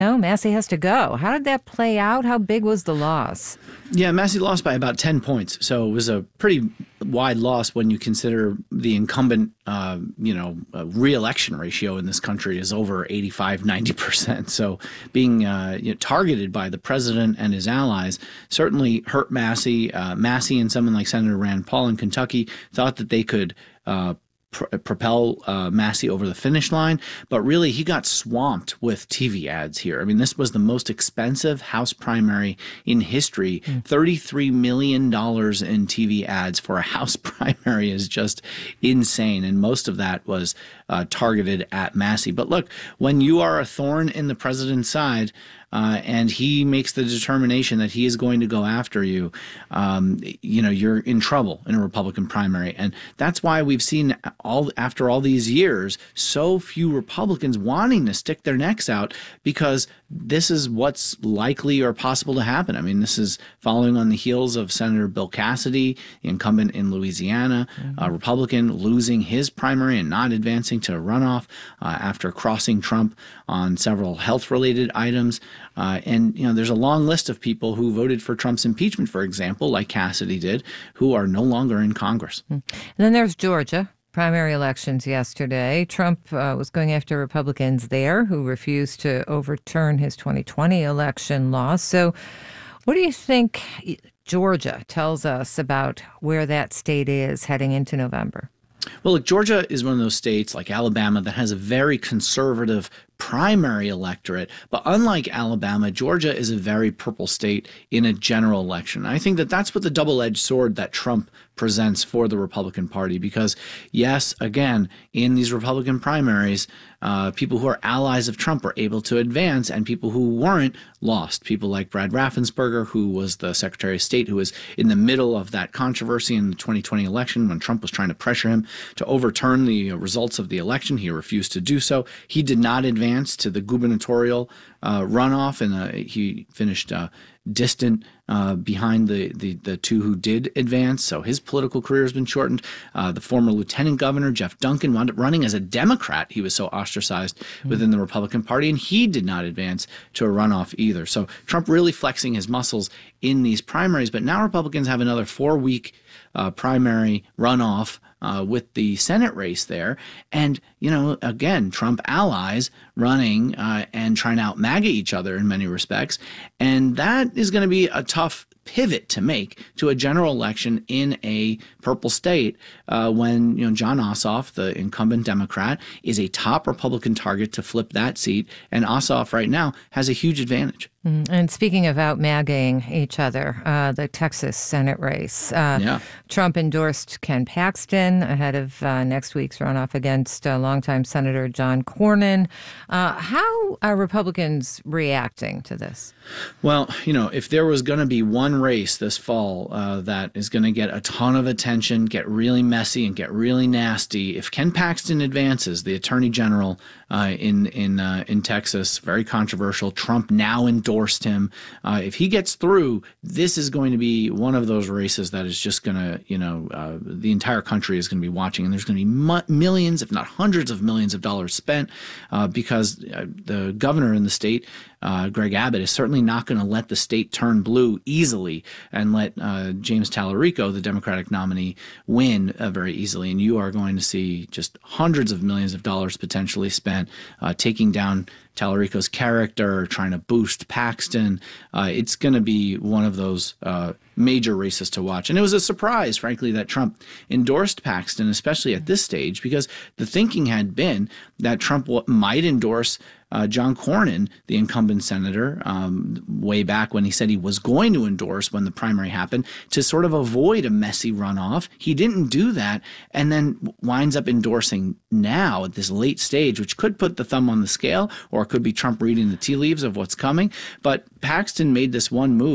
No, Massey has to go. How did that play out? How big was the loss? Yeah, Massey lost by about 10 points. So it was a pretty wide loss when you consider the incumbent, re-election ratio in this country is over 85, 90%. So being targeted by the president and his allies certainly hurt Massey. Massey and someone like Senator Rand Paul in Kentucky thought that they could propel Massey over the finish line, but really he got swamped with TV ads here. I mean, this was the most expensive House primary in history. $33 million in TV ads for a House primary is just insane, and most of that was targeted at Massey. But look, when you are a thorn in the president's side, and he makes the determination that he is going to go after you, you're in trouble in a Republican primary. And that's why we've seen after all these years, so few Republicans wanting to stick their necks out, because this is what's likely or possible to happen. I mean, this is following on the heels of Senator Bill Cassidy, the incumbent in Louisiana, a Republican losing his primary and not advancing to a runoff after crossing Trump on several health-related items. There's a long list of people who voted for Trump's impeachment, for example, like Cassidy did, who are no longer in Congress. And then there's Georgia. Primary elections yesterday. Trump was going after Republicans there who refused to overturn his 2020 election loss. So what do you think Georgia tells us about where that state is heading into November? Well, look, Georgia is one of those states like Alabama that has a very conservative primary electorate. But unlike Alabama, Georgia is a very purple state in a general election. I think that that's what the double-edged sword that Trump presents for the Republican Party, because yes, again, in these Republican primaries, people who are allies of Trump were able to advance, and people who weren't lost. People like Brad Raffensperger, who was the Secretary of State, who was in the middle of that controversy in the 2020 election when Trump was trying to pressure him to overturn the results of the election. He refused to do so. He did not advance to the gubernatorial runoff, and he finished distant behind the two who did advance. So his political career has been shortened. The former lieutenant governor, Jeff Duncan, wound up running as a Democrat. He was so ostracized within the Republican Party, and he did not advance to a runoff either. So Trump really flexing his muscles in these primaries. But now Republicans have another 4-week primary runoff with the Senate race there. And, again, Trump allies running and trying to out-MAGA each other in many respects. And that is going to be a tough pivot to make to a general election in a purple state when Jon Ossoff, the incumbent Democrat, is a top Republican target to flip that seat. And Ossoff right now has a huge advantage. And speaking of out-MAGAing each other, the Texas Senate race. Trump endorsed Ken Paxton ahead of next week's runoff against longtime Senator John Cornyn. How are Republicans reacting to this? Well, if there was going to be one race this fall that is going to get a ton of attention, get really messy, and get really nasty, if Ken Paxton advances, the Attorney General in Texas, very controversial, Trump now endorsed him. If he gets through, this is going to be one of those races that is just going to, the entire country is going to be watching, and there's going to be millions, if not hundreds of millions of dollars spent because the governor in the state, Greg Abbott, is certainly not going to let the state turn blue easily and let James Tallarico, the Democratic nominee, win very easily. And you are going to see just hundreds of millions of dollars potentially spent taking down Tallarico's character, trying to boost Paxton. It's going to be one of those major races to watch. And it was a surprise, frankly, that Trump endorsed Paxton, especially at this stage, because the thinking had been that Trump might endorse John Cornyn, the incumbent senator, way back when he said he was going to endorse when the primary happened to sort of avoid a messy runoff. He didn't do that, and then winds up endorsing now at this late stage, which could put the thumb on the scale, or it could be Trump reading the tea leaves of what's coming. But Paxton made this one move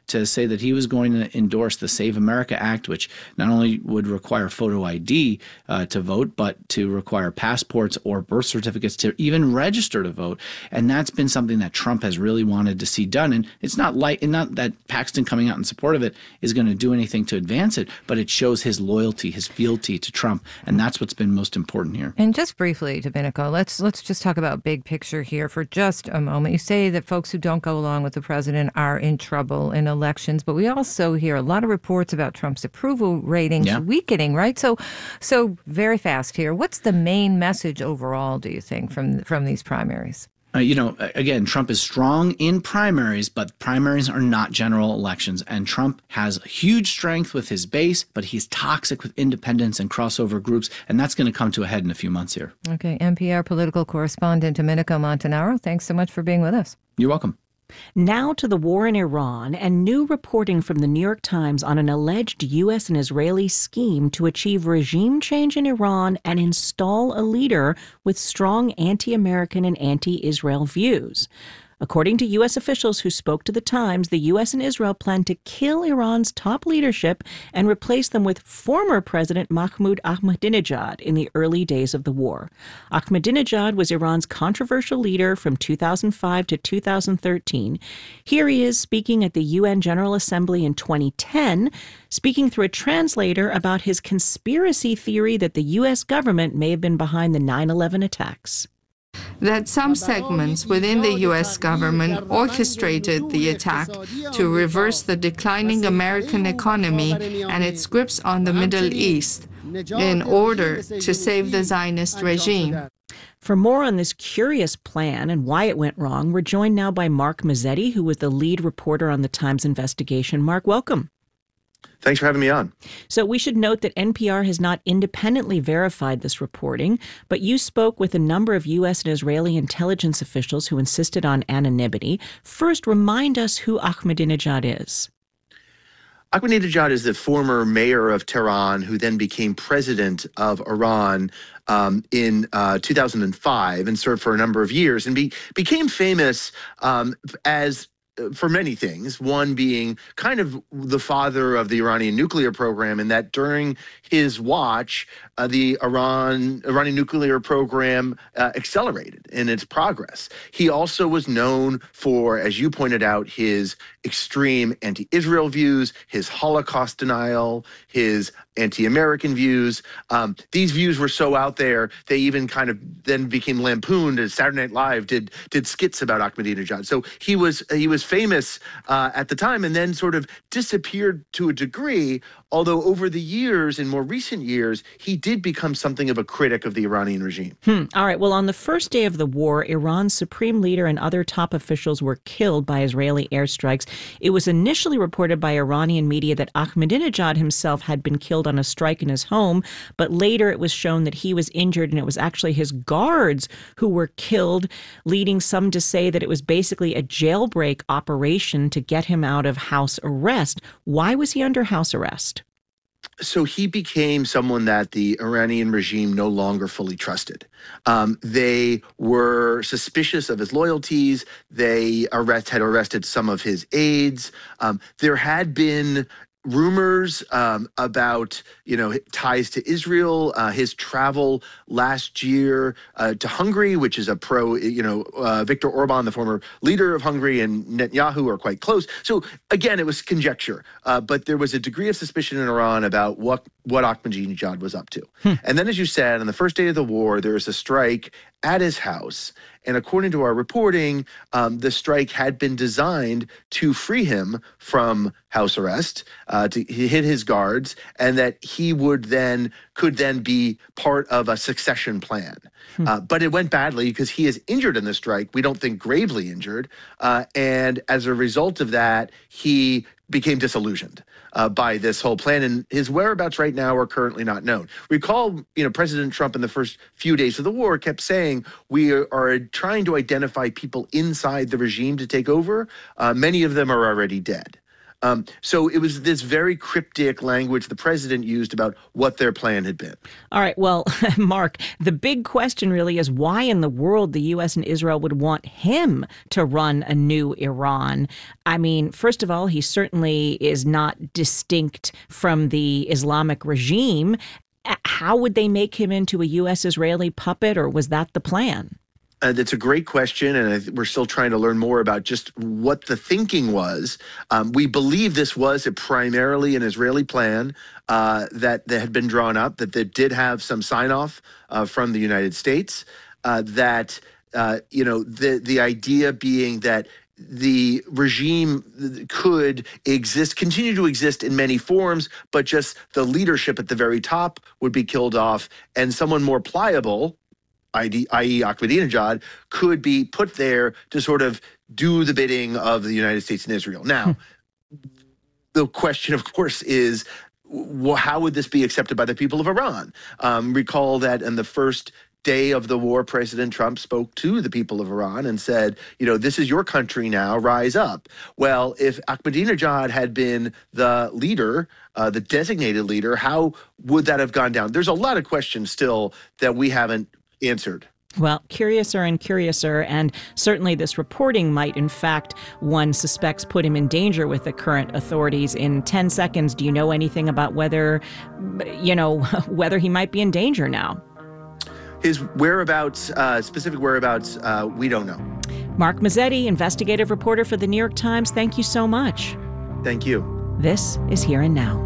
to say that he was going to endorse the Save America Act, which not only would require photo ID to vote, but to require passports or birth certificates to even register to vote. And that's been something that Trump has really wanted to see done. And it's not that Paxton coming out in support of it is going to do anything to advance it, but it shows his loyalty, his fealty to Trump. And that's what's been most important here. And just briefly, Domenico, let's just talk about big picture here for just a moment. You say that folks who don't go along with the president are in trouble in elections, but we also hear a lot of reports about Trump's approval ratings weakening, right? So very fast here. What's the main message overall, do you think, from these primaries? Again, Trump is strong in primaries, but primaries are not general elections. And Trump has huge strength with his base, but he's toxic with independents and crossover groups. And that's going to come to a head in a few months here. Okay. NPR political correspondent Domenico Montanaro, thanks so much for being with us. You're welcome. Now to the war in Iran and new reporting from the New York Times on an alleged U.S. and Israeli scheme to achieve regime change in Iran and install a leader with strong anti-American and anti-Israel views. According to U.S. officials who spoke to the Times, the U.S. and Israel plan to kill Iran's top leadership and replace them with former President Mahmoud Ahmadinejad in the early days of the war. Ahmadinejad was Iran's controversial leader from 2005 to 2013. Here he is speaking at the UN General Assembly in 2010, speaking through a translator about his conspiracy theory that the U.S. government may have been behind the 9/11 attacks. That some segments within the U.S. government orchestrated the attack to reverse the declining American economy and its grips on the Middle East in order to save the Zionist regime. For more on this curious plan and why it went wrong, we're joined now by Mark Mazzetti, who was the lead reporter on the Times investigation. Mark, welcome. Thanks for having me on. So we should note that NPR has not independently verified this reporting, but you spoke with a number of U.S. and Israeli intelligence officials who insisted on anonymity. First, remind us who Ahmadinejad is. Ahmadinejad is the former mayor of Tehran who then became president of Iran in 2005 and served for a number of years and became famous for many things, one being kind of the father of the Iranian nuclear program, in that during his watch, the Iranian nuclear program accelerated in its progress. He also was known for, as you pointed out, his extreme anti-Israel views, his Holocaust denial, his anti-American views. These views were so out there, they even kind of then became lampooned, as Saturday Night Live did skits about Ahmadinejad. So he was famous at the time and then sort of disappeared to a degree, although over the years, in more recent years, he did become something of a critic of the Iranian regime. All right. Well, on the first day of the war, Iran's supreme leader and other top officials were killed by Israeli airstrikes. It was initially reported by Iranian media that Ahmadinejad himself had been killed on a strike in his home, but later it was shown that he was injured and it was actually his guards who were killed, leading some to say that it was basically a jailbreak operation to get him out of house arrest. Why was he under house arrest? So he became someone that the Iranian regime no longer fully trusted. They were suspicious of his loyalties. They had arrested some of his aides. There had been rumors about, ties to Israel, his travel last year to Hungary, which is a Viktor Orban, the former leader of Hungary, and Netanyahu are quite close. So again, it was conjecture, but there was a degree of suspicion in Iran about what Ahmadinejad was up to. And then, as you said, on the first day of the war, there was a strike at his house. And according to our reporting, the strike had been designed to free him from house arrest, to hit his guards, and that he could then be part of a succession plan. But it went badly because he is injured in the strike. We don't think gravely injured. And as a result of that, he became disillusioned by this whole plan, and his whereabouts right now are currently not known. Recall, President Trump in the first few days of the war kept saying, we are trying to identify people inside the regime to take over. Many of them are already dead. So it was this very cryptic language the president used about what their plan had been. All right. Well, Mark, the big question really is why in the world the U.S. and Israel would want him to run a new Iran. I mean, first of all, he certainly is not distinct from the Islamic regime. How would they make him into a U.S.-Israeli puppet, or was that the plan? That's a great question, and we're still trying to learn more about just what the thinking was. We believe this was primarily an Israeli plan that had been drawn up, that did have some sign-off from the United States, the idea being that the regime could continue to exist in many forms, but just the leadership at the very top would be killed off, and someone more pliable, i.e. Ahmadinejad, could be put there to sort of do the bidding of the United States and Israel. Now, the question, of course, is how would this be accepted by the people of Iran? Recall that in the first day of the war, President Trump spoke to the people of Iran and said, this is your country now, rise up. Well, if Ahmadinejad had been the leader, the designated leader, how would that have gone down? There's a lot of questions still that we haven't answered. Well, curiouser and curiouser, and certainly this reporting might, in fact, one suspects, put him in danger with the current authorities. In 10 seconds, do you know anything about whether he might be in danger now? His whereabouts, specific whereabouts, we don't know. Mark Mazzetti, investigative reporter for the New York Times, thank you so much. Thank you. This is Here and Now.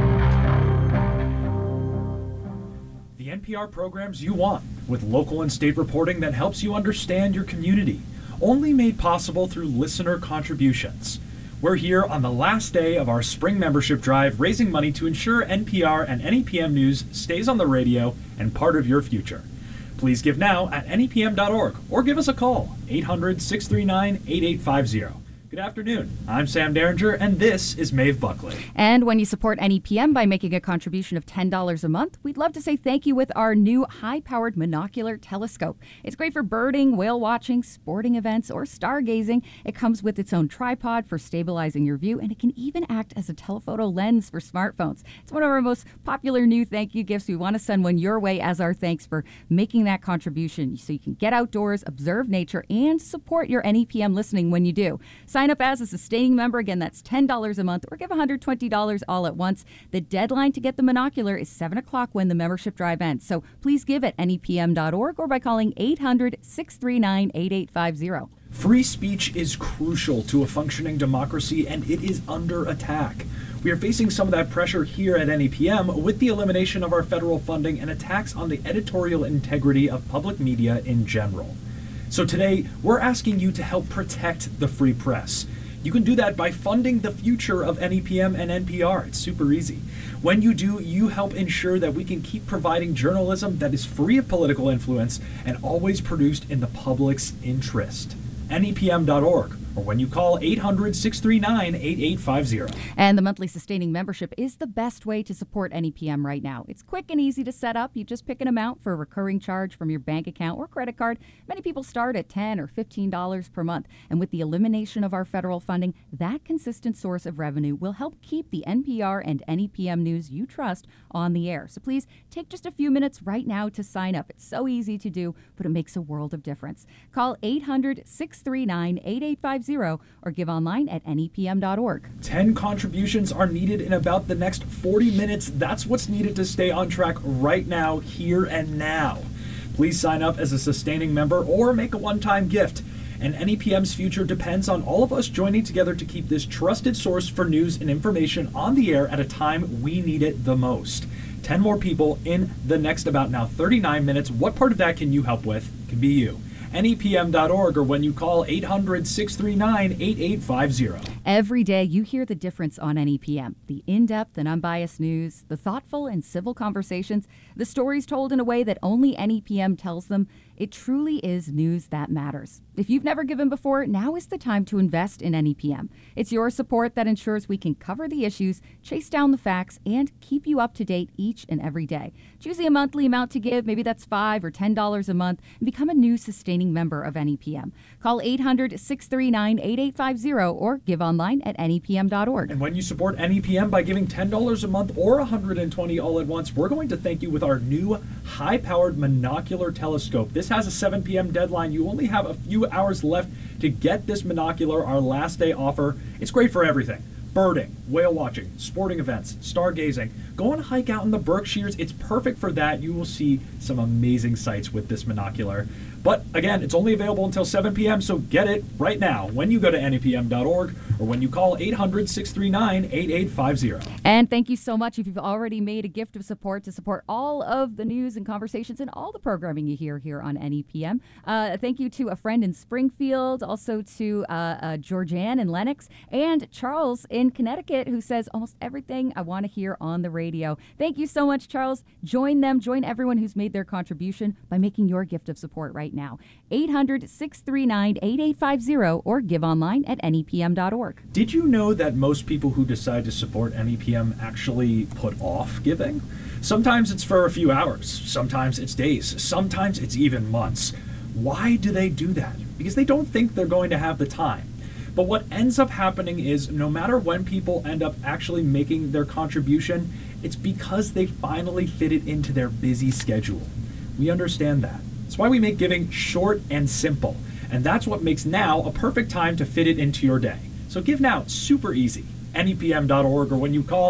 The NPR programs you want, with local and state reporting that helps you understand your community, only made possible through listener contributions. We're here on the last day of our spring membership drive, raising money to ensure NPR and NEPM News stays on the radio and part of your future. Please give now at nepm.org or give us a call, 800-639-8850. Good afternoon. I'm Sam Derringer, and this is Maeve Buckley. And when you support NEPM by making a contribution of $10 a month, we'd love to say thank you with our new high-powered monocular telescope. It's great for birding, whale watching, sporting events, or stargazing. It comes with its own tripod for stabilizing your view, and it can even act as a telephoto lens for smartphones. It's one of our most popular new thank you gifts. We want to send one your way as our thanks for making that contribution so you can get outdoors, observe nature, and support your NEPM listening when you do. Sign up as a sustaining member. Again, that's $10 a month, or give $120 all at once. The deadline to get the monocular is 7 o'clock when the membership drive ends. So please give at nepm.org or by calling 800-639-8850. Free speech is crucial to a functioning democracy, and it is under attack. We are facing some of that pressure here at NEPM with the elimination of our federal funding and attacks on the editorial integrity of public media in general. So today, we're asking you to help protect the free press. You can do that by funding the future of NEPM and NPR. It's super easy. When you do, you help ensure that we can keep providing journalism that is free of political influence and always produced in the public's interest. NEPM.org, or when you call 800-639-8850. And the monthly sustaining membership is the best way to support NEPM right now. It's quick and easy to set up. You just pick an amount for a recurring charge from your bank account or credit card. Many people start at $10 or $15 per month. And with the elimination of our federal funding, that consistent source of revenue will help keep the NPR and NEPM news you trust on the air. So please take just a few minutes right now to sign up. It's so easy to do, but it makes a world of difference. Call 800-639-8850 or give online at nepm.org. 10 contributions are needed in about the next 40 minutes. That's what's needed to stay on track right now, here and now. Please sign up as a sustaining member or make a one-time gift. And NEPM's future depends on all of us joining together to keep this trusted source for news and information on the air at a time we need it the most. 10 more people in the next about now 39 minutes. What part of that can you help with? It can be you. NEPM.org, or when you call 800-639-8850. Every day you hear the difference on NEPM. The in-depth and unbiased news, the thoughtful and civil conversations, the stories told in a way that only NEPM tells them. It truly is news that matters. If you've never given before, now is the time to invest in NEPM. It's your support that ensures we can cover the issues, chase down the facts, and keep you up to date each and every day. Choosing a monthly amount to give, maybe that's $5 or $10 a month, and become a new sustaining member of NEPM. Call 800-639-8850 or give online online at NEPM.org. And when you support NEPM by giving $10 a month or $120 all at once, we're going to thank you with our new high-powered monocular telescope. This has a 7 p.m. deadline. You only have a few hours left to get this monocular, our last day offer. It's great for everything. Birding, whale watching, sporting events, stargazing. Go on a hike out in the Berkshires. It's perfect for that. You will see some amazing sights with this monocular. But again, it's only available until 7 p.m., so get it right now when you go to NEPM.org or when you call 800-639-8850. And thank you so much if you've already made a gift of support to support all of the news and conversations and all the programming you hear here on NEPM. Thank you to a friend in Springfield, also to Georgianne in Lenox, and Charles in Connecticut, who says almost everything I want to hear on the radio. Thank you so much, Charles. Join them, join everyone who's made their contribution by making your gift of support right now. 800-639-8850 or give online at NEPM.org. Did you know that most people who decide to support NEPM actually put off giving? Sometimes it's for a few hours, sometimes it's days, sometimes it's even months. Why do they do that? Because they don't think they're going to have the time. But what ends up happening is no matter when people end up actually making their contribution, it's because they finally fit it into their busy schedule. We understand that. That's why we make giving short and simple. And that's what makes now a perfect time to fit it into your day. So give now. It's super easy. NEPM.org or when you call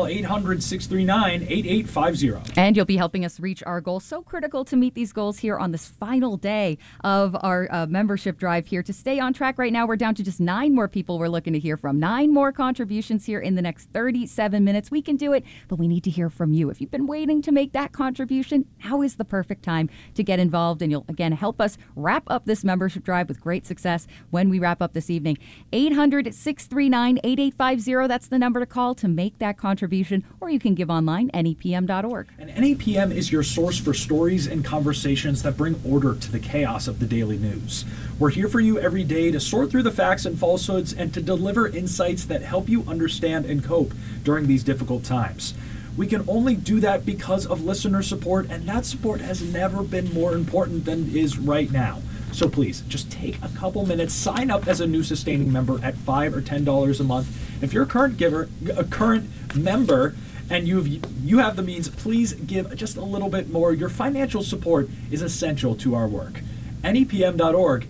800-639-8850. And you'll be helping us reach our goal. So critical to meet these goals here on this final day of our membership drive here. To stay on track right now, we're down to just 9 more people we're looking to hear from. 9 more contributions here in the next 37 minutes. We can do it, but we need to hear from you. If you've been waiting to make that contribution, now is the perfect time to get involved. And you'll, again, help us wrap up this membership drive with great success when we wrap up this evening. 800-639-8850. That's the number to call to make that contribution, or you can give online, NEPM.org. And NEPM is your source for stories and conversations that bring order to the chaos of the daily news. We're here for you every day to sort through the facts and falsehoods and to deliver insights that help you understand and cope during these difficult times. We can only do that because of listener support, and that support has never been more important than it is right now. So please, just take a couple minutes, sign up as a new sustaining member at $5 or $10 a month. If you're a current member, and you have the means, please give just a little bit more. Your financial support is essential to our work. NEPM.org,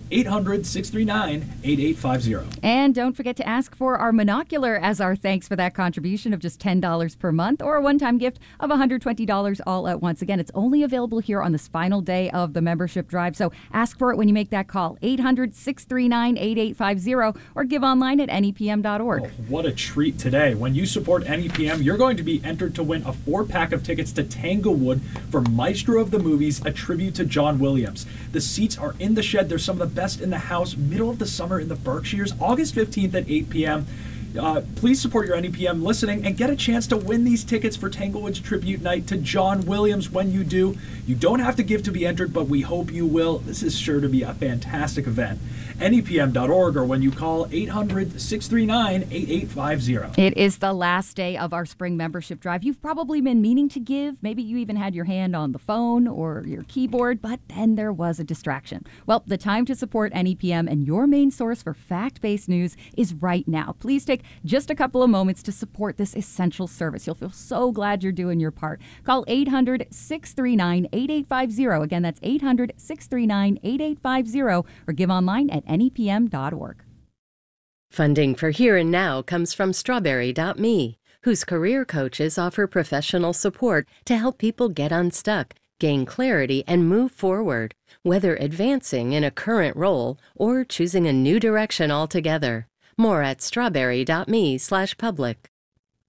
800-639-8850. And don't forget to ask for our monocular as our thanks for that contribution of just $10 per month or a one-time gift of $120 all at once. Again, it's only available here on this final day of the membership drive, so ask for it when you make that call, 800-639-8850, or give online at NEPM.org. Oh, what a treat today. When you support NEPM, you're going to be entered to win a 4-pack of tickets to Tanglewood for Maestro of the Movies, a tribute to John Williams. The seats are in the shed. They're some of the best in the house. Middle of the summer in the Berkshires, August 15th at 8 p.m. Please support your NEPM listening and get a chance to win these tickets for Tanglewood's tribute night to John Williams when you do. You don't have to give to be entered, but we hope you will. This is sure to be a fantastic event. NEPM.org or when you call 800-639-8850. It is the last day of our spring membership drive. You've probably been meaning to give. Maybe you even had your hand on the phone or your keyboard, but then there was a distraction. Well, the time to support NEPM and your main source for fact-based news is right now. Please take just a couple of moments to support this essential service. You'll feel so glad you're doing your part. Call 800-639-8850. Again, that's 800-639-8850 or give online at NEPM.org. Funding for Here and Now comes from Strawberry.me, whose career coaches offer professional support to help people get unstuck, gain clarity, and move forward, whether advancing in a current role or choosing a new direction altogether. More at strawberry.me/public.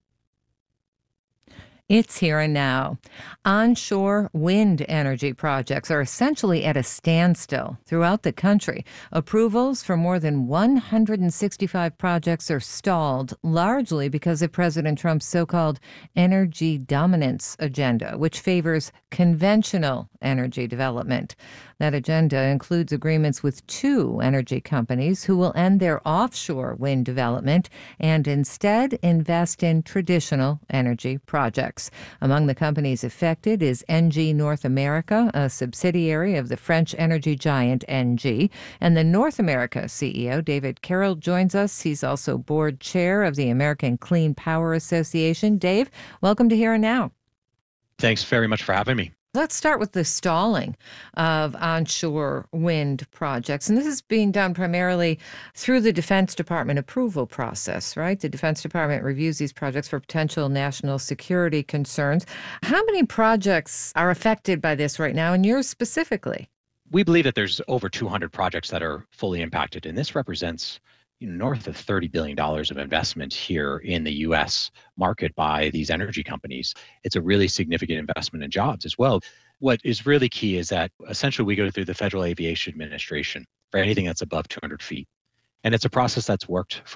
It's here and now. Onshore wind energy projects are essentially at a standstill throughout the country. Approvals for more than 165 projects are stalled, largely because of President Trump's so-called energy dominance agenda, which favors conventional energy development. That agenda includes agreements with 2 energy companies who will end their offshore wind development and instead invest in traditional energy projects. projects. Among the companies affected is ENGIE North America, a subsidiary of the French energy giant ENGIE. And the North America CEO, David Carroll, joins us. He's also board chair of the American Clean Power Association. Dave, welcome to Here and Now. Thanks very much for having me. Let's start with the stalling of onshore wind projects. And this is being done primarily through the Defense Department approval process, right? The Defense Department reviews these projects for potential national security concerns. How many projects are affected by this right now, and yours specifically? We believe that there's over 200 projects that are fully impacted, and this represents north of $30 billion of investment here in the U.S. market by these energy companies. It's a really significant investment in jobs as well. What is really key is that essentially we go through the Federal Aviation Administration for anything that's above 200 feet. And it's a process that's worked for